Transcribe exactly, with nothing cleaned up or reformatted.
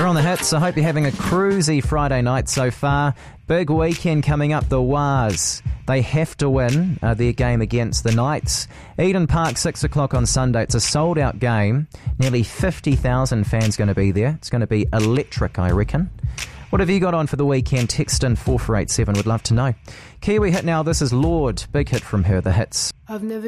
on the hits. I hope you're having a cruisy Friday night so far. Big weekend coming up, the Wars. They have to win uh, their game against the Knights. Eden Park, six o'clock on Sunday. It's a sold-out game. Nearly fifty thousand fans going to be there. It's going to be electric, I reckon. What have you got on for the weekend? Text in four four eight seven. Would love to know. Kiwi hit now. This is Lord. Big hit from her, the hits. I've never